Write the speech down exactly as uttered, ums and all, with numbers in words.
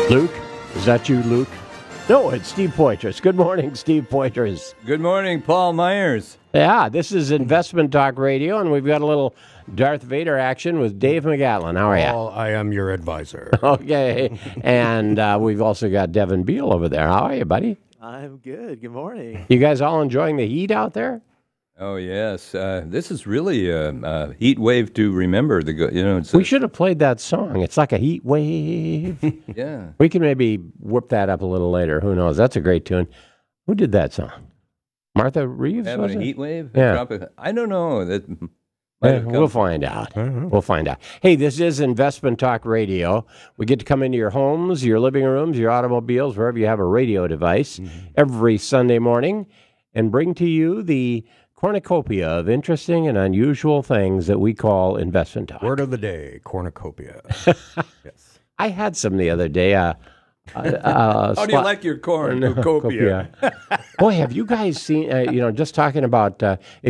Luke? Is that you, Luke? No, it's Steve Poitras. Good morning, Steve Poitras. Good morning, Paul Myers. Yeah, this is Investment Talk Radio, and we've got a little Darth Vader action with Dave McGatlin. How are you? Paul, I am your advisor. Okay, and uh, we've also got Devin Beal over there. How are you, buddy? I'm good. Good morning. You guys all enjoying the heat out there? Oh yes, uh, this is really a, a heat wave to remember. The go- you know, it's We a, should have played that song. It's like a heat wave. yeah. We can maybe whip that up a little later. Who knows? That's a great tune. Who did that song? Martha Reeves? was Having a it? heat wave. Yeah. Tropic- I don't know. That might Yeah, have come we'll from- find out. We'll find out. Hey, this is Investment Talk Radio. We get to come into your homes, your living rooms, your automobiles, wherever you have a radio device, every Sunday morning and bring to you the cornucopia of interesting and unusual things that we call Investment Talk. Word of the day, cornucopia. Yes. I had some the other day. Uh, uh, uh, How do you spot- like your corn? Cornucopia. Boy, have you guys seen, uh, you know, just talking about, uh,